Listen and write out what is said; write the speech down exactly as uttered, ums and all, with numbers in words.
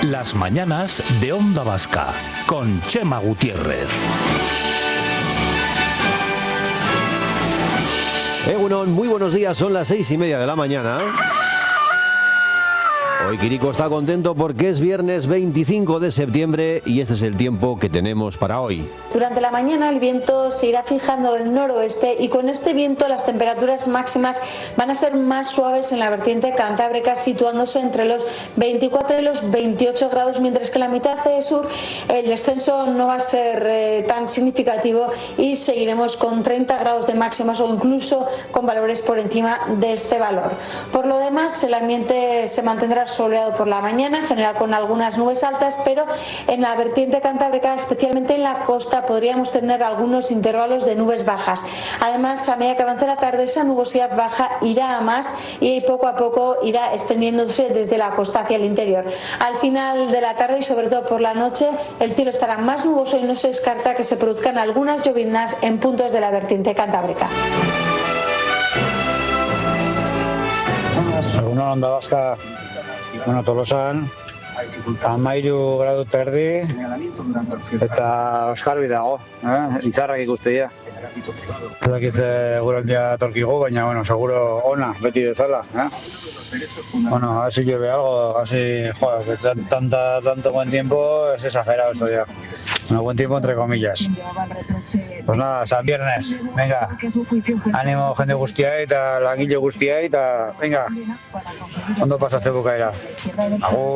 Las mañanas de Onda Vasca, con Chema Gutiérrez. Egunon, muy buenos días, son las seis y media de la mañana. Hoy Quirico está contento porque es viernes veinticinco de septiembre y este es el tiempo que tenemos para hoy. Durante la mañana el viento se irá fijando del noroeste y con este viento las temperaturas máximas van a ser más suaves en la vertiente cantábrica, situándose entre los veinticuatro y los veintiocho grados, mientras que en la mitad sur el descenso no va a ser eh, tan significativo y seguiremos con treinta grados de máximas o incluso con valores por encima de este valor. Por lo demás, el ambiente se mantendrá soleado por la mañana, en general con algunas nubes altas, pero en la vertiente cantábrica, especialmente en la costa, podríamos tener algunos intervalos de nubes bajas. Además, a medida que avance la tarde, esa nubosidad baja irá a más y poco a poco irá extendiéndose desde la costa hacia el interior. Al final de la tarde y sobre todo por la noche, el cielo estará más nuboso y no se descarta que se produzcan algunas lloviznas en puntos de la vertiente cantábrica. Egunon Onda Vasca, bueno, Tolosan, amairu gradu terdi, eta oskarbi dago, eh? Izarrak ikusteia. Ez dakit eguraldia torkigu, baina, bueno, seguro ona, beti bezala, eh? Bueno, a ver si llueve algo, así, joder, que tanta, tanto buen tiempo es exagerado esto ya. Bueno, buen tiempo entre comillas. Pues nada, San Viernes, venga, ánimo jende guztia eta langile guztia eta, venga, ondo pasaste bukaera. Agur.